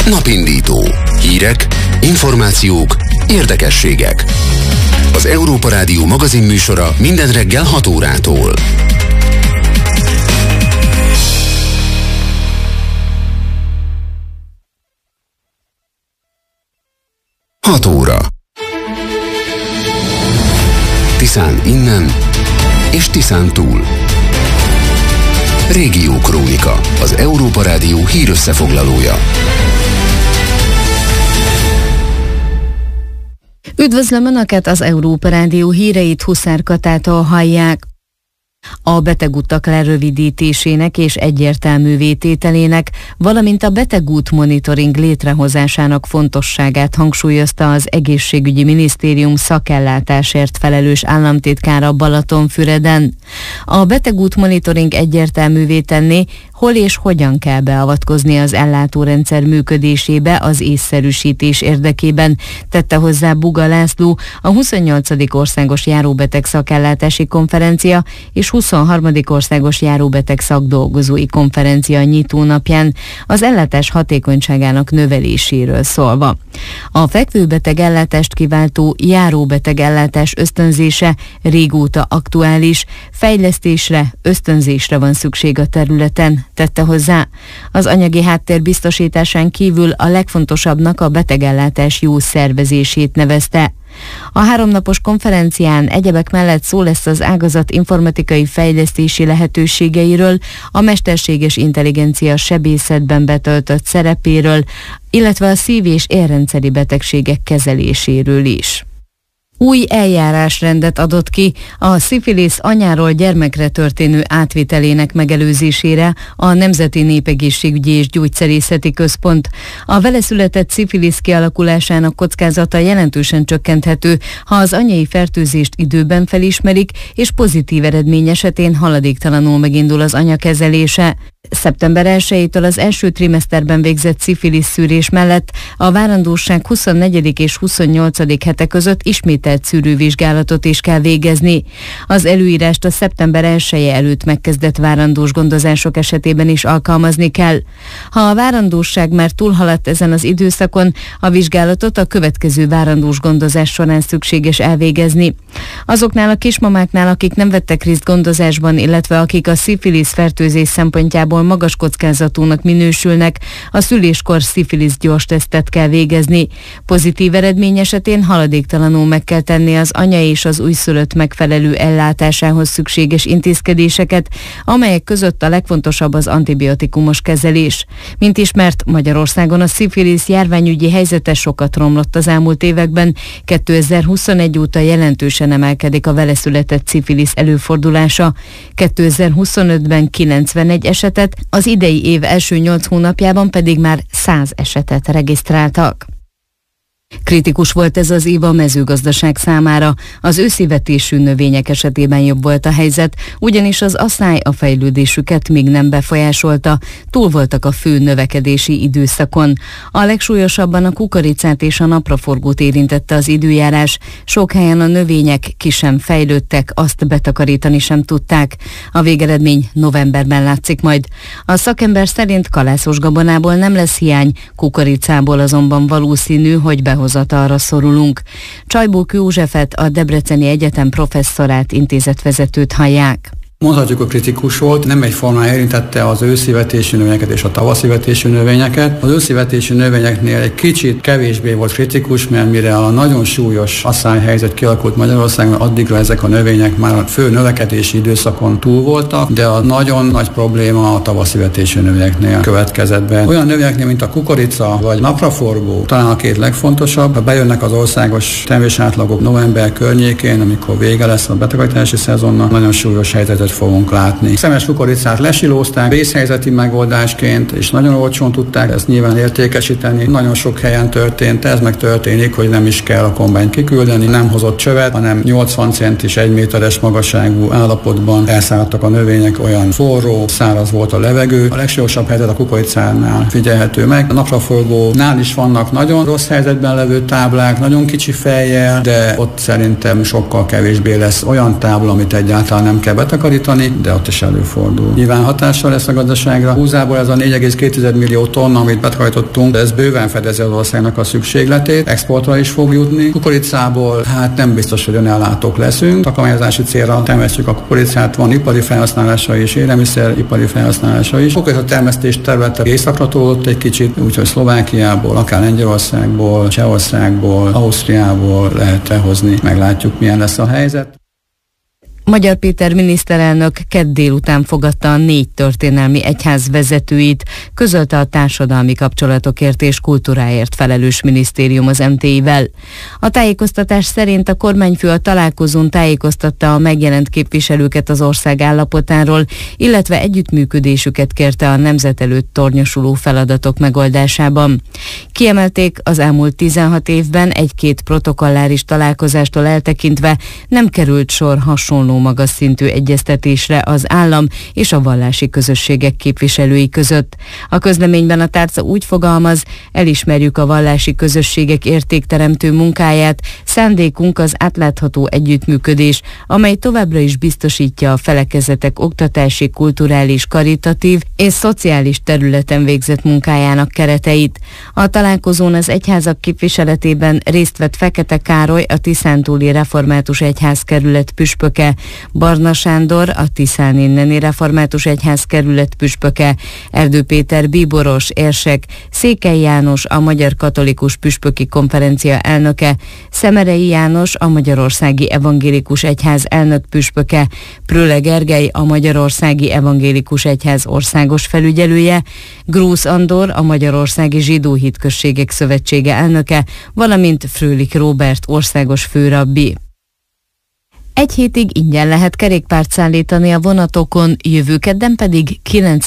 Napindító. Hírek, információk, érdekességek. Az Európa Rádió magazinműsora minden reggel 6 órától. Hat óra. Tiszán innen és Tiszán túl. Régiókrónika, az Európa Rádió hírösszefoglalója. Üdvözlöm Önöket, az Európa Rádió híreit Huszár Katától hallják. A betegutak lerövidítésének és egyértelművé tételének, valamint a betegút monitoring létrehozásának fontosságát hangsúlyozta az Egészségügyi Minisztérium szakellátásért felelős államtitkára Balatonfüreden. A betegút monitoring egyértelművé tenné, hol és hogyan kell beavatkozni az ellátórendszer működésébe az észszerűsítés érdekében, tette hozzá Buga László, a 28. Országos Járóbeteg Szakellátási Konferencia és 23. Országos Járóbeteg Szakdolgozói Konferencia nyitónapján, az ellátás hatékonyságának növeléséről szólva. A fekvőbeteg ellátást kiváltó járóbeteg ellátás ösztönzése régóta aktuális, fejlesztésre, ösztönzésre van szükség a területen, tette hozzá. Az anyagi háttér biztosításán kívül a legfontosabbnak a betegellátás jó szervezését nevezte. A 3 napos konferencián egyebek mellett szó lesz az ágazat informatikai fejlesztési lehetőségeiről, a mesterséges intelligencia sebészetben betöltött szerepéről, illetve a szív- és érrendszeri betegségek kezeléséről is. Új eljárásrendet adott ki a szifilisz anyáról gyermekre történő átvitelének megelőzésére a Nemzeti Népegészségügyi és Gyógyszerészeti Központ. A vele született szifilisz kialakulásának kockázata jelentősen csökkenthető, ha az anyai fertőzést időben felismerik, és pozitív eredmény esetén haladéktalanul megindul az anya kezelése. Szeptember 1-től az első trimeszterben végzett szifilisz szűrés mellett a várandóság 24. és 28. hete között ismételt szűrővizsgálatot is kell végezni. Az előírást a szeptember 1-je előtt megkezdett várandós gondozások esetében is alkalmazni kell. Ha a várandóság már túlhaladt ezen az időszakon, a vizsgálatot a következő várandós gondozás során szükséges elvégezni. Azoknál a kismamáknál, akik nem vettek részt gondozásban, illetve akik a szifilisz fertőzés szempontjából magas kockázatúnak minősülnek, a szüléskor szifilisz gyors tesztet kell végezni. Pozitív eredmény esetén haladéktalanul meg kell tenni az anya és az újszülött megfelelő ellátásához szükséges intézkedéseket, amelyek között a legfontosabb az antibiotikumos kezelés. Mint ismert, Magyarországon a szifilisz járványügyi helyzete sokat romlott az elmúlt években. 2021 óta jelentősen emelkedik a vele született szifilisz előfordulása. 2025-ben 91 esetet, az idei év első 8 hónapjában pedig már 100 esetet regisztráltak. Kritikus volt ez az év a mezőgazdaság számára. Az őszi vetésű növények esetében jobb volt a helyzet, ugyanis az asszály a fejlődésüket még nem befolyásolta, túl voltak a fő növekedési időszakon. A legsúlyosabban a kukoricát és a napraforgót érintette az időjárás, sok helyen a növények ki sem fejlődtek, azt betakarítani sem tudták. A végeredmény novemberben látszik majd. A szakember szerint kalászos gabonából nem lesz hiány, kukoricából azonban valószínű, hogy behozatalra szorulunk. Csajbók Józsefet, a Debreceni Egyetem professzorát, intézetvezetőt hallják. Mondhatjuk, hogy kritikus volt, nem egyformán érintette az őszi vetésű növényeket és a tavaszi vetésű növényeket. Az őszi vetésű növényeknél egy kicsit kevésbé volt kritikus, mert mire a nagyon súlyos asszályhelyzet kialakult Magyarországon, addigra ezek a növények már a fő növekedési időszakon túl voltak, de a nagyon nagy probléma a tavaszi vetésű növényeknél következett be. Olyan növényeknél, mint a kukorica vagy napraforgó, talán a két legfontosabb, ha bejönnek az országos termésátlagok november környékén, amikor vége lesz a betakarítási szezonnak, nagyon súlyos helyzetet fogunk látni. Szemes kukoricát lesilózták vészhelyzeti megoldásként, és nagyon olcsón tudták ezt nyilván értékesíteni. Nagyon sok helyen történt, ez meg történik, hogy nem is kell a kombányt kiküldeni, nem hozott csövet, hanem 80 centis 1 méteres magasságú állapotban elszáradtak a növények, olyan forró, száraz volt a levegő. A legsúlyosabb helyzet a kukoricánál figyelhető meg. A napraforgónál is vannak nagyon rossz helyzetben levő táblák, nagyon kicsi fejjel, de ott szerintem sokkal kevésbé lesz olyan tábla, amit egyáltalán nem kell betakarítani. megtakarítani, de ott is előfordul. Nyilván hatással lesz a gazdaságra. Húzából ez a 4,2 millió tonna, amit betakarítottunk, ez bőven fedezi az országnak a szükségletét, exportra is fog jutni. Kukoricából hát nem biztos, hogy önellátók leszünk. Takarmányozási célra termesztjük a kukoricát, van ipari felhasználása és élelmiszeripari felhasználása is. A termesztés területe északra tolódott egy kicsit, úgyhogy Szlovákiából, akár Lengyelországból, Csehországból, Ausztriából lehet behozni. Meglátjuk, milyen lesz a helyzet. Magyar Péter miniszterelnök kedd délután fogadta a 4 történelmi egyház vezetőit, közölte a társadalmi kapcsolatokért és kultúráért felelős minisztérium az MTI-vel. A tájékoztatás szerint a kormányfő a találkozón tájékoztatta a megjelent képviselőket az ország állapotáról, illetve együttműködésüket kérte a nemzet előtt tornyosuló feladatok megoldásában. Kiemelték, az elmúlt 16 évben 1-2 protokolláris találkozástól eltekintve nem került sor hasonló magas szintű egyeztetésre az állam és a vallási közösségek képviselői között. A közleményben a tárca úgy fogalmaz, elismerjük a vallási közösségek értékteremtő munkáját, szándékunk az átlátható együttműködés, amely továbbra is biztosítja a felekezetek oktatási, kulturális, karitatív és szociális területen végzett munkájának kereteit. A találkozón az egyházak képviseletében részt vett Fekete Károly, a Tiszántúli Református Egyházkerület püspöke, Barna Sándor, a Tiszán inneni Református Egyházkerület püspöke, Erdő Péter bíboros, érsek, Székely János, a Magyar Katolikus Püspöki Konferencia elnöke, Szemerei János, a Magyarországi Evangélikus Egyház elnök püspöke, Pröle Gergely, a Magyarországi Evangélikus Egyház országos felügyelője, Grósz Andor, a Magyarországi Zsidó Hitközségek Szövetsége elnöke, valamint Frölich Róbert országos főrabbi. 1 hétig ingyen lehet kerékpárt szállítani a vonatokon, jövő kedden pedig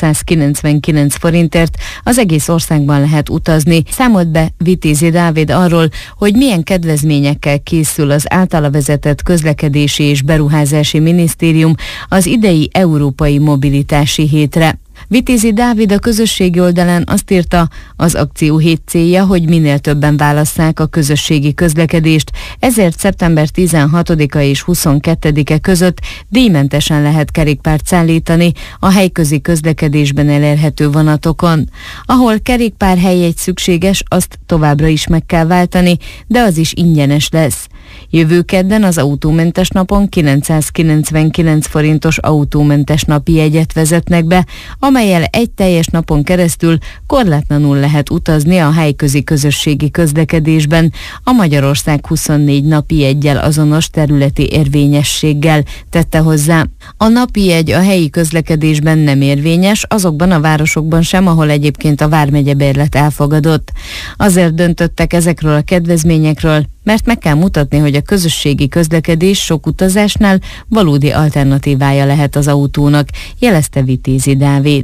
999 forintért az egész országban lehet utazni. Számolt be Vitézi Dávid arról, hogy milyen kedvezményekkel készül az általa vezetett Közlekedési és Beruházási Minisztérium az idei Európai Mobilitási Hétre. Vitézi Dávid a közösségi oldalán azt írta, az akcióhét célja, hogy minél többen válasszák a közösségi közlekedést, ezért szeptember 16-a és 22-e között díjmentesen lehet kerékpárt szállítani a helyközi közlekedésben elérhető vonatokon. Ahol kerékpárhelyjegy szükséges, azt továbbra is meg kell váltani, de az is ingyenes lesz. Jövő kedden az autómentes napon 999 forintos autómentes napi jegyet vezetnek be, amellyel egy teljes napon keresztül korlátlanul lehet utazni a helyközi közösségi közlekedésben, a Magyarország 24 napi jeggyel azonos területi érvényességgel, tette hozzá. A napi jegy a helyi közlekedésben nem érvényes, azokban a városokban sem, ahol egyébként a vármegyebérlet elfogadott. Azért döntöttek ezekről a kedvezményekről, mert meg kell mutatni, hogy a közösségi közlekedés sok utazásnál valódi alternatívája lehet az autónak, jelezte Vitézi Dávid.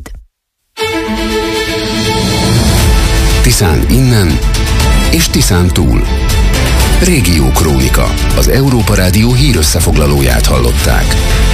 Tiszán innen és Tiszán túl. Régió Krónika, az Európa Rádió hírösszefoglalóját hallották.